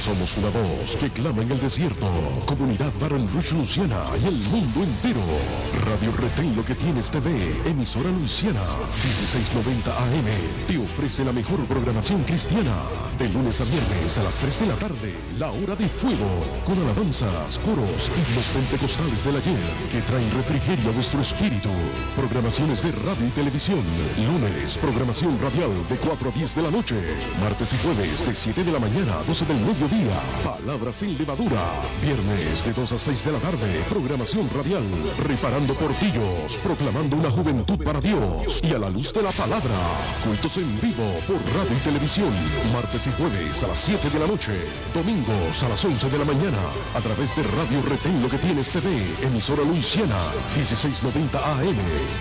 Somos una voz que clama en el desierto. Comunidad Baton Rouge, Luisiana y el mundo entero. Radio Retén Lo que Tienes TV, emisora Luisiana, 1690 AM, te ofrece la mejor programación cristiana. De lunes a viernes a las 3 de la tarde, la hora de fuego, con alabanzas, coros y los pentecostales del ayer, que traen refrigerio a vuestro espíritu. Programaciones de radio y televisión. Lunes, programación radial de 4 a 10 de la noche. Martes y jueves de 7 de la mañana a 12 del mediodía. Palabras sin levadura. Viernes de 2 a 6 de la tarde. Programación radial. Reparando portillos. Proclamando una juventud para Dios. Y a la luz de la palabra. Cultos en vivo por radio y televisión. Martes y jueves a las 7 de la noche. Domingos a las 11 de la mañana. A través de Radio Retén Lo que Tienes TV. Emisora Luisiana. 1690 AM.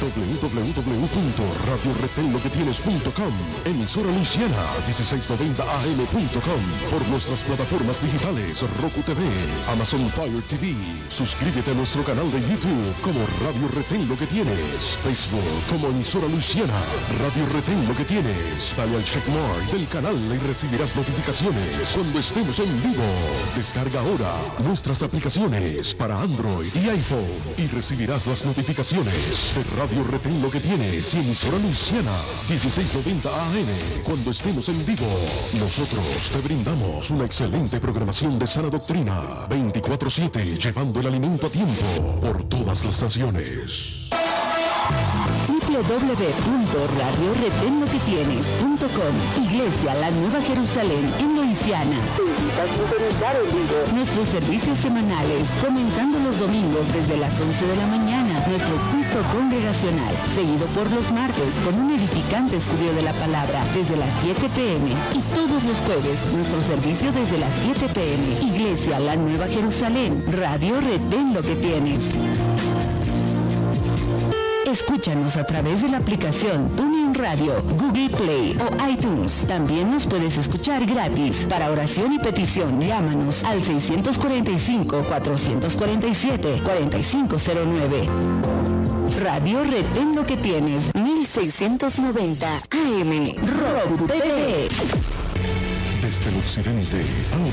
www.radioretenloquetienes.com. Emisora Luisiana. 1690 AM.com. Por nuestras plataformas digitales Roku TV, Amazon Fire TV. Suscríbete a nuestro canal de YouTube como Radio Retén Lo que Tienes. Facebook como Emisora Luisiana. Radio Retén Lo que Tienes. Dale al checkmark del canal y recibirás notificaciones cuando estemos en vivo. Descarga ahora nuestras aplicaciones para Android y iPhone y recibirás las notificaciones de Radio Retén Lo que Tienes y Emisora Luisiana 1690 AM cuando estemos en vivo. Nosotros te brindamos una excelente programación de sana doctrina 24/7, llevando el alimento a tiempo por todas las naciones. www.radioretenloquetienes.com. Iglesia La Nueva Jerusalén en Luisiana. Nuestros servicios semanales, comenzando los domingos desde las 11 de la mañana. Nuestro culto congregacional, seguido por los martes con un edificante estudio de la palabra desde las 7 p.m. Y todos los jueves, nuestro servicio desde las 7 p.m. Iglesia La Nueva Jerusalén. Radio Retén Lo que Tienes. Escúchanos a través de la aplicación TuneIn Radio, Google Play o iTunes. También nos puedes escuchar gratis. Para oración y petición, llámanos al 645-447-4509. Radio Retén Lo que Tienes, 1690 AM, Roku TV. Desde el occidente al